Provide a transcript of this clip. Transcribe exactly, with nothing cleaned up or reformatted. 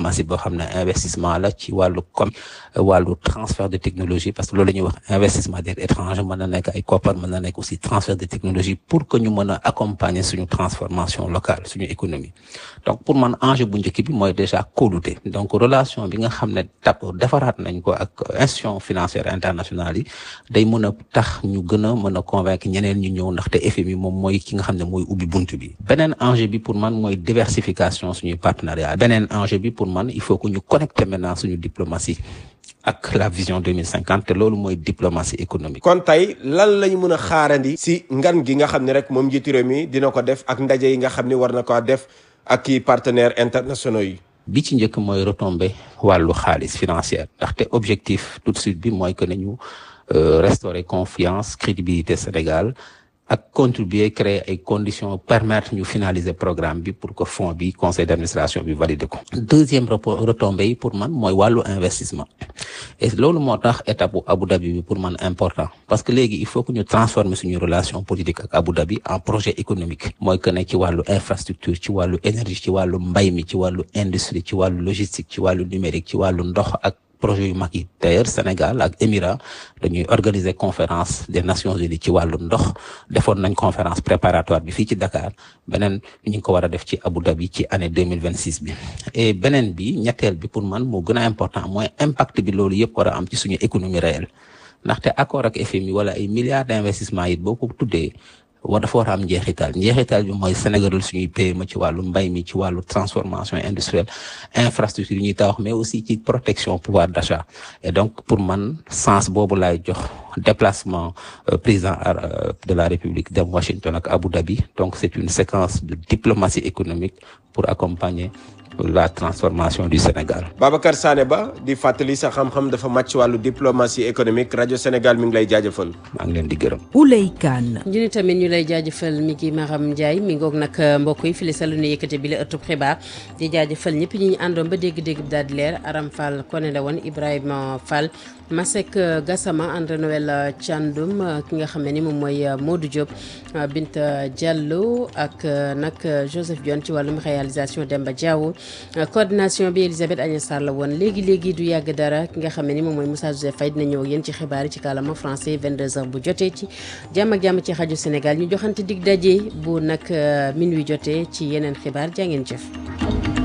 diplomatie boo xam ne investissement la ci wàllu comme wàllu transfert de technologie parce que loolu la ñuy wax investissement des étrangers mën na nekk ay koppar mën na nekk aussi transfert de technologie pour que ñu mën a accompagner suñu transformation locale suñu économie donc pour man enjeu bu njëkk bi mooy déjà kóolute donc relation bi nga xam ne tap defaraat nañ ko ak institution financière internationale yi day mën a tax ñu gën a mën a convaincre ñeneen ñu ñëw ndaxte F M I moom mooy ki nga xam ne mooy ubbi buntu bi beneen enjeu bi pour man mooy diversification suñuy partenariat beneen enjeu bi pour man il faut que ñu connecter maintenant suñu diplomatie ak la vision deux mille cinquante te loolu mooy diplomatie économique. kon tey lan lañu mën a xaarandi si ngan gi nga xam ne rek moom njiitu réew mi dina ko def ak ndaje yi nga xam ne war na ko def ak kii partenaires internationaux yi. bi ci njëkk mooy retombé wàllu xaalis financière ndaxte objectif tout de suite bi mooy que nañu restaurer confiance crédibilité Sénégal ak contribuer créer ay conditions permettre ñu finaliser programme bi pour que fonds bi conseil d'administration bi valider ko. deuxième retombée yi pour man mooy wàllu investissement et loolu moo tax étape bu Abu Dhabi bi pour man important parce que léegi il faut que ñu transformer suñu relation politique ak Abu Dhabi en projet économique mooy que ne ci wàllu infrastructure ci wàllu énergie ci wàllu mbay mi ci wàllu industrie ci wàllu logistique ci wàllu numérique ci wàllu ndox ak projet yu mag yi d'ailleurs Sénégal ak Émirats dañuy organiser conférence des Nations Unies ci wàllu ndox defoon nañ conférence préparatoire bi fii ci Dakar beneen ñu ngi ko war a def ci Abu Dhabi ci année deux mille vingt-six bi et beneen bi ñetteel bi pour man moo gën a important mooy impact bi loolu yëpp war a am ci suñu économie réelle ndaxte accord ak F M I wala ay milliards d'investissement yi boo ko tuddee war dafa war a am njeexital njeexital bi mooy Sénégal suñuy P M E ci wàllu mbay mi ci wàllu transformation industrielle infrastructure yi ñuy tabax mais aussi ci protection pouvoir d'achat et donc pour man sens boobu laay jox déplacement euh, président euh, de la République dem Washington ak Abu Dhabi donc c'est une séquence de diplomatie économique pour accompagner la transformation du Sénégal. Babacar Sané Ba di fàttali sa xam-xam dafa màcc wàllu diplomatie économique rajo Sénégal mi ngi lay jaajëfal. maa ngi leen di gërëm. Ouleye Kane. ñu ni tamit ñu lay jaajëfal mi ngi Maram Ndiaye mi ngoog nag mbokk yi fii la sa lu nu yëkkate bi la ëttub xibaar di jaajëfal ñëpp ñi ñu àndoon ba dégg-dégg bi daal di leer Aram Fall kone la woon Ibrahima Fall Masek Gassama André Noël Thiandoum ki nga xam ne ni moom mooy Modou Diop Binta Diallo ak nag Joseph Dione ci wàllum réalisation Demba Diaw coordination bi Elisabeth Agnès Sarr la woon léegi léegi du yàgg dara ki nga xam ne ni moom mooy Moussa Joseph Faye dina ñëw ak yéen ci xibaar yi ci kàllaama français vingt-deux heures bu jotee ci jàmm ak jàmm ci rajo Sénégal ñu joxante dig daje bu nag minuit jotee ci yeneen xibaar jaa ngeen jëf.